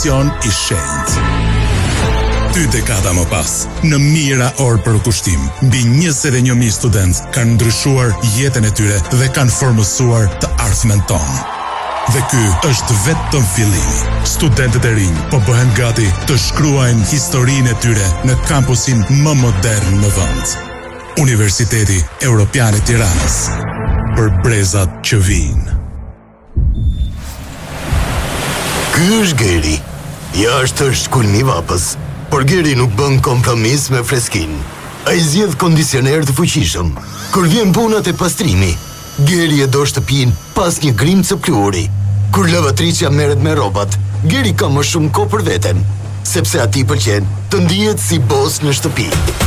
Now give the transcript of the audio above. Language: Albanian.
Emision I shenjtë. 2 dekada më pas, në mijëra orë për kushtim, mbi 21.000 studentë kanë ndryshuar jetën e tyre dhe kanë formësuar të ardhmen tonë. Dhe ky është vetëm fillimi. Studentët e rinj po bëhen gati të shkruajnë historinë e tyre në kampusin më modern në vend. Universiteti Europian I Tiranës. Për brezat që vijnë. Ky është Geri. Jashtë është kulmi vapës, por Geri nuk bën kompromis me freskinë. Ai zgjedh kondicioner të fuqishëm. Kur vjen punat e pastrimi, Geri e do shtëpinë pas një grimcë pluhuri. Kur lavatriçja merret me rrobat, Geri ka më shumë kohë për veten, sepse atij pëlqen të ndihet si bos në shtëpi.